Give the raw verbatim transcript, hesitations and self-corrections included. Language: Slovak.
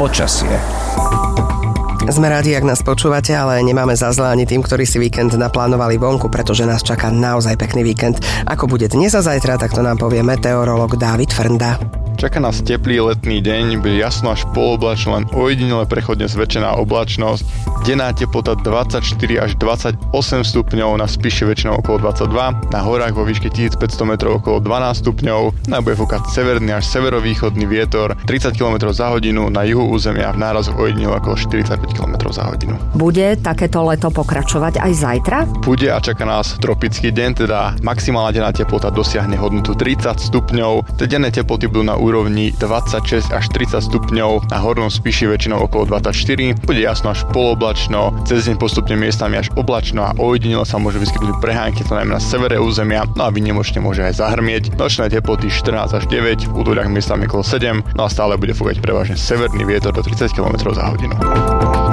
Počasie. Sme radi, ak nás počúvate, ale nemáme za zlé ani tým, ktorí si víkend naplánovali vonku, pretože nás čaká naozaj pekný víkend. Ako bude dnes a zajtra, tak to nám povie meteorológ Dávid Frnda. Čaká nás teplý letný deň, bude jasno až poloblačno, len ojedinele prechodne zväčšená oblačnosť. Denná teplota dvadsaťštyri až dvadsaťosem stupňov, na Spiši väčšinou okolo dvadsaťdva, na horách vo výške tisícpäťsto metrov okolo dvanásť stupňov, na bude fúkať severný až severovýchodný vietor tridsať kilometrov za hodinu, na juhu územia v nárazoch ojedinele okolo štyridsaťpäť kilometrov za hodinu. Bude takéto leto pokračovať aj zajtra? Bude a čaká nás tropický deň, teda maximálna denná teplota dosiahne hodnotu tridsať stupňov. Tie denné teploty budú na úrovni dvadsaťšesť až tridsať stupňov, na hornom Spiši väčšinou okolo dvadsaťštyri, bude jasno až poloblačno, cez deň postupne miestami až oblačno a ojedinele sa môže vyskytnúť prehánky, to najmä na severe územia, no a výnimočne môže aj zahrmieť. Nočné teploty štrnásť až deväť, v údoľách miestami okolo sedem, no a stále bude fúkať prevažne severný vietor do tridsať kilometrov za hodinu.